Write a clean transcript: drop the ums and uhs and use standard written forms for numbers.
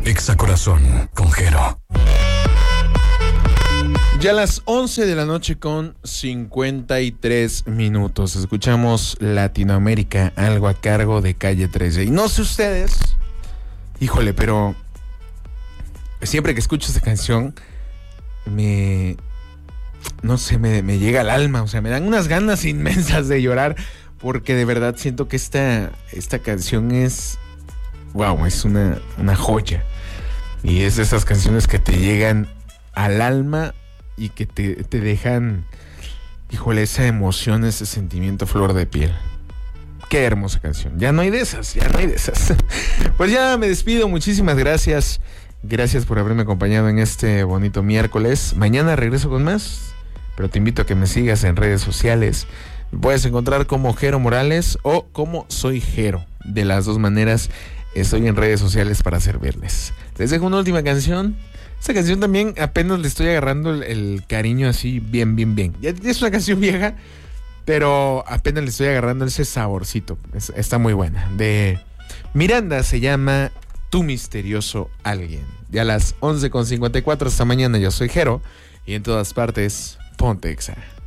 Exa Corazón con Jero. Ya a las 11 de la noche con 53 minutos. Escuchamos Latinoamérica, algo a cargo de Calle 13. Y no sé ustedes, híjole, pero siempre que escucho esta canción, me llega al alma. O sea, me dan unas ganas inmensas de llorar, porque de verdad siento que esta canción es, wow, es una joya. Y es de esas canciones que te llegan al alma y que te dejan, híjole, esa emoción, ese sentimiento a flor de piel. Qué hermosa canción. Ya no hay de esas. Pues ya me despido. Muchísimas gracias. Gracias por haberme acompañado en este bonito miércoles. Mañana regreso con más, pero te invito a que me sigas en redes sociales. Me puedes encontrar como Jero Morales o como Soy Jero. De las dos maneras estoy en redes sociales para servirles. Les dejo una última canción. Esta canción también apenas le estoy agarrando el cariño así bien. Ya es una canción vieja, pero apenas le estoy agarrando ese saborcito. Está muy buena. De Miranda, se llama Tu Misterioso Alguien. Ya a las 11:54, hasta mañana. Yo soy Jero y en todas partes, ponte Exa.